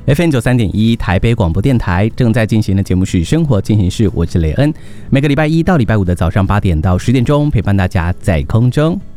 FM93.1台北广播电台正在进行的节目是《生活进行式》，我是雷恩。每个礼拜一到礼拜五的早上8点到10点钟，陪伴大家在空中。